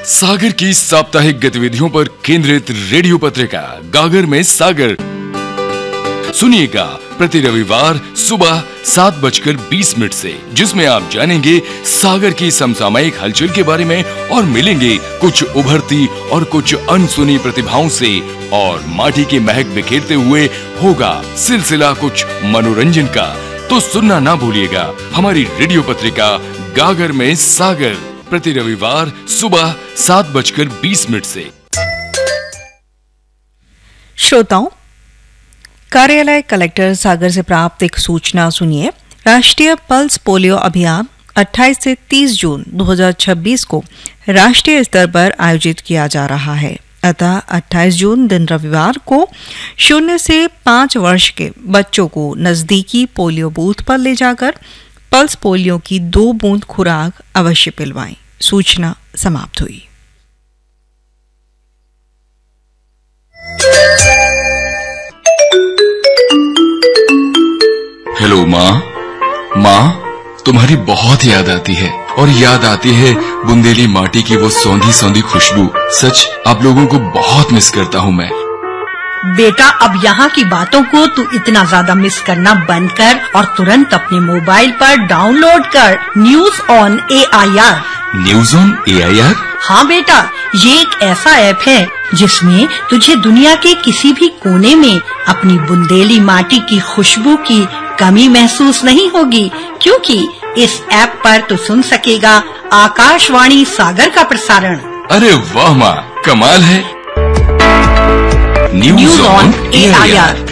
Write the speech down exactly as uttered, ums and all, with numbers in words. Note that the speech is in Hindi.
सागर की साप्ताहिक गतिविधियों पर केंद्रित रेडियो पत्रिका गागर में सागर सुनिएगा प्रति रविवार सुबह सात बजकर बीस मिनट से, जिसमें आप जानेंगे सागर की समसामयिक हलचल के बारे में और मिलेंगे कुछ उभरती और कुछ अनसुनी प्रतिभाओं से, और माटी की महक बिखेरते हुए होगा सिलसिला कुछ मनोरंजन का। तो सुनना ना भूलिएगा हमारी रेडियो पत्रिका गागर में सागर प्रति रविवार सुबह सात बजकर बीस मिनट से। श्रोताओं, कार्यालय कलेक्टर सागर से प्राप्त एक सूचना सुनिए। राष्ट्रीय पल्स पोलियो अभियान अट्ठाईस से तीस जून दो हज़ार छब्बीस को राष्ट्रीय स्तर पर आयोजित किया जा रहा है। अतः अट्ठाईस जून दिन रविवार को शून्य से पाँच वर्ष के बच्चों को नजदीकी पोलियो बूथ पर ले जाकर पल्स पोलियो की दो बूंद खुराक अवश्य पिलवाएं। सूचना समाप्त हुई। हेलो माँ। माँ, तुम्हारी बहुत याद आती है, और याद आती है बुंदेली माटी की वो सौंधी सौंधी खुशबू। सच आप लोगों को बहुत मिस करता हूँ मैं। बेटा, अब यहाँ की बातों को तू इतना ज्यादा मिस करना बंद कर और तुरंत अपने मोबाइल पर डाउनलोड कर news on A I R. News on A I R? हाँ बेटा, ये एक ऐसा ऐप है जिसमें तुझे दुनिया के किसी भी कोने में अपनी बुंदेली माटी की खुशबू की कमी महसूस नहीं होगी, क्योंकि इस ऐप पर तू सुन सकेगा आकाशवाणी सागर का प्रसारण। अरे वाह माँ, कमाल है। News on A I R.